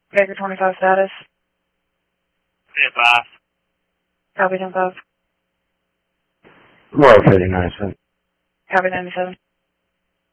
Baker 25 status. 10-5. Copy 10-5. Royal 39, sir. Copy 97.